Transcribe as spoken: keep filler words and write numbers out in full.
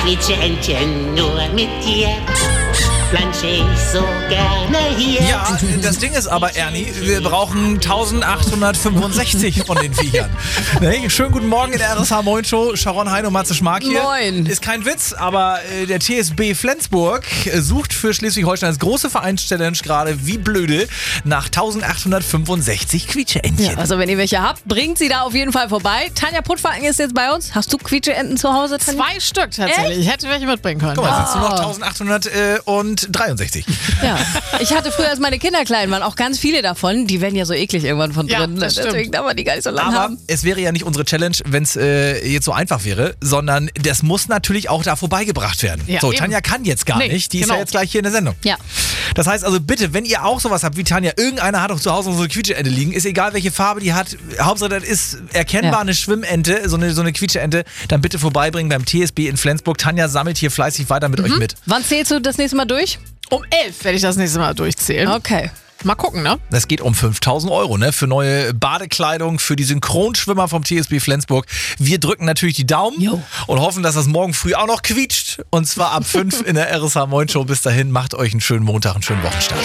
Quietscheentchen, nur mit dir plansche ich so gerne hier. Ja, das Ding ist aber, Ernie, wir brauchen eintausendachthundertfünfundsechzig von den Viechern. Ne? Schönen guten Morgen in der R S H Moin Show. Sharon Hein und Matze Schmark hier. Moin. Ist kein Witz, aber äh, der T S B Flensburg äh, sucht für Schleswig-Holstein als große Vereinschallenge gerade wie blöde nach eintausendachthundertfünfundsechzig Quietscheentchen. Ja, also wenn ihr welche habt, bringt sie da auf jeden Fall vorbei. Tanja Puttwagen ist jetzt bei uns. Hast du Quietscheenten zu Hause, Tanja? Zwei Stück tatsächlich. Ich hätte welche mitbringen können. Guck mal, Ja. sitzt du noch eintausendachthundertdreiundsechzig. Ja. Ich hatte früher, als meine Kinder klein waren, auch ganz viele davon. Die werden ja so eklig irgendwann von Ja, drin. das stimmt. Deswegen darf man die gar nicht so lange Aber haben. es wäre ja nicht unsere Challenge, wenn es äh, jetzt so einfach wäre, sondern das muss natürlich auch da vorbeigebracht werden. Ja, so, eben. Tanja kann jetzt gar Nee, nicht. Die ist genau. ja jetzt gleich hier in der Sendung. Ja. Das heißt also bitte, wenn ihr auch sowas habt wie Tanja, irgendeiner hat auch zu Hause so eine Quietscheente liegen, ist egal welche Farbe die hat, Hauptsache das ist erkennbar Ja. eine Schwimmente, so eine, so eine Quietscheente, dann bitte vorbeibringen beim T S B in Flensburg. Tanja sammelt hier fleißig weiter mit euch mit. Wann zählst du das nächste Mal durch? Um elf werde ich das nächste Mal durchzählen. Okay. Mal gucken, ne? Das geht um fünftausend Euro, ne? Für neue Badekleidung, für die Synchronschwimmer vom T S B Flensburg. Wir drücken natürlich die Daumen Jo. und hoffen, dass das morgen früh auch noch quietscht. Und zwar ab fünf in der R S H Moin Show. Bis dahin, macht euch einen schönen Montag, einen schönen Wochenstart.